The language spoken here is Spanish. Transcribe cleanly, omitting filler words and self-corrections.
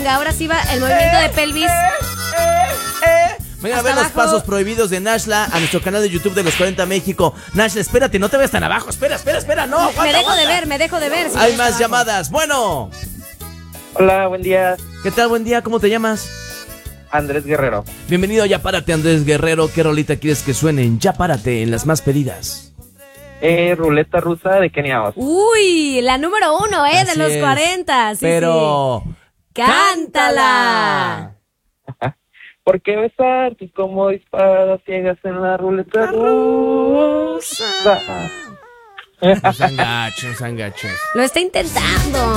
venga, ahora sí va el movimiento de pelvis. Venga a ver los pasos prohibidos de Nashla a nuestro canal de YouTube de Los 40 México. Nashla, espérate, no te vayas tan abajo. Espera, no. Aguanta, me dejo de ver. Hay más llamadas. Bueno. Hola, buen día. ¿Qué tal? Buen día, ¿cómo te llamas? Andrés Guerrero. Bienvenido a Ya Párate, Andrés Guerrero. ¿Qué rolita quieres que suene en Ya Párate en las más pedidas? Ruleta rusa de Kenia Os. Uy, la número 1, de Así los es. 40. Sí, Pero... sí. ¡Cántala! ¿Por qué besarte como disparas ciegas en la ruleta rusa? No sean gachos. Lo está intentando.